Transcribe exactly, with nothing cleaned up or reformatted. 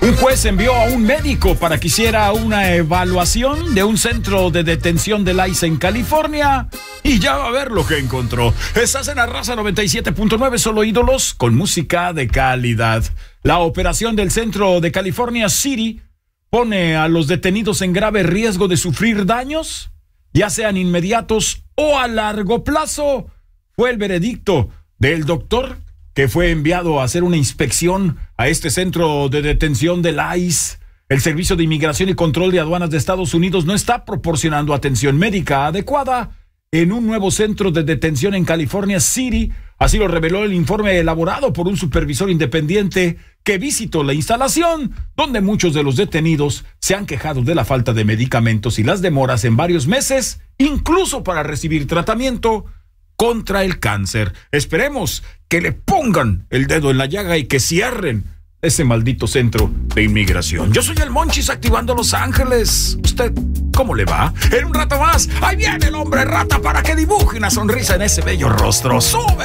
Un juez envió a un médico para que hiciera una evaluación de un centro de detención del I C E en California y ya va a ver lo que encontró. Estás en la Raza noventa y siete punto nueve, solo ídolos con música de calidad. La operación del centro de California City pone a los detenidos en grave riesgo de sufrir daños, ya sean inmediatos o a largo plazo. Fue el veredicto del doctor que fue enviado a hacer una inspección a este centro de detención del I C E. El Servicio de Inmigración y Control de Aduanas de Estados Unidos no está proporcionando atención médica adecuada en un nuevo centro de detención en California City. Así lo reveló el informe elaborado por un supervisor independiente que visitó la instalación, donde muchos de los detenidos se han quejado de la falta de medicamentos y las demoras en varios meses, incluso para recibir tratamiento contra el cáncer. Esperemos que le pongan el dedo en la llaga y que cierren ese maldito centro de inmigración. Yo soy el Monchis, activando Los Ángeles. ¿Usted cómo le va? En un rato más, ahí viene el hombre rata para que dibuje una sonrisa en ese bello rostro. ¡Sube!